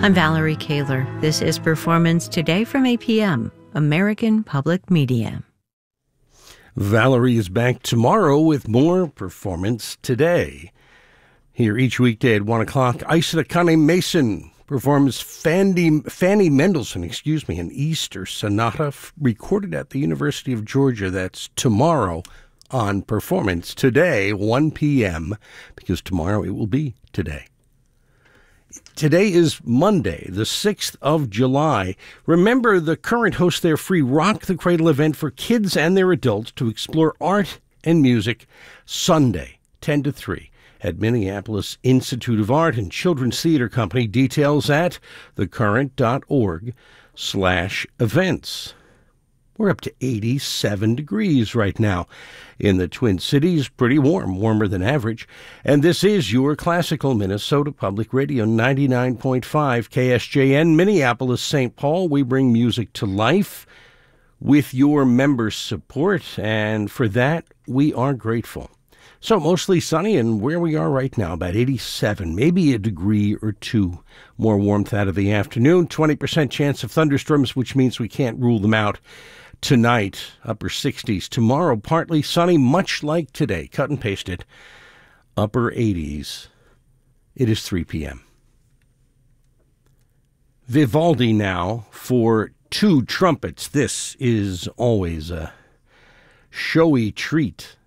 I'm Valerie Kaler. This is Performance Today from APM, American Public Media. Valerie is back tomorrow with more Performance Today. Here each weekday at 1 o'clock, Isa Kane Mason performs Fanny Mendelssohn, an Easter sonata recorded at the University of Georgia. That's tomorrow on Performance Today, 1 p.m., because tomorrow it will be today. Today is Monday, the 6th of July. Remember, the current hosts their free Rock the Cradle event for kids and their adults to explore art and music Sunday, 10 to 3. At Minneapolis Institute of Art and Children's Theater Company. Details at thecurrent.org/events. We're up to 87 degrees right now in the Twin Cities. Pretty warm, warmer than average. And this is your classical Minnesota Public Radio, 99.5 KSJN, Minneapolis, St. Paul. We bring music to life with your members' support, and for that, we are grateful. So mostly sunny, and where we are right now, about 87, maybe a degree or two more warmth out of the afternoon. 20% chance of thunderstorms, which means we can't rule them out tonight. Upper 60s. Tomorrow, partly sunny, much like today. Cut and paste it. Upper 80s. It is 3 p.m. Vivaldi now for two trumpets. This is always a showy treat